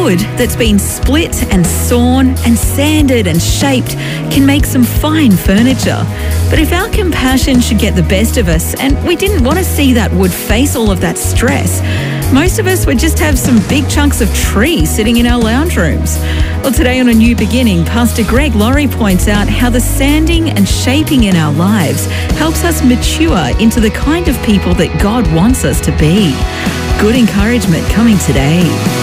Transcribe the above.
wood that's been split and sawn and sanded and shaped can make some fine furniture. But if our compassion should get the best of us and we didn't want to see that wood face all of that stress, most of us would just have some big chunks of tree sitting in our lounge rooms. Well, today on A New Beginning, Pastor Greg Laurie points out how the sanding and shaping in our lives helps us mature into the kind of people that God wants us to be. Good encouragement coming today.